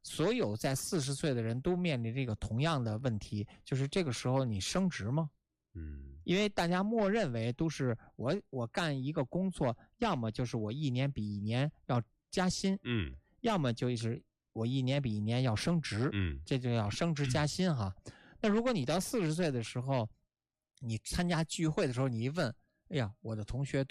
所有在40岁的人都面临这个同样的问题，就是这个时候你升职吗？因为大家默认为都是我干一个工作，要么就是我一年比一年要加薪，要么就是我一年比一年要升职，这就要升职加薪哈。那如果你到40岁的时候，你参加聚会的时候，你一问，哎呀，我的同学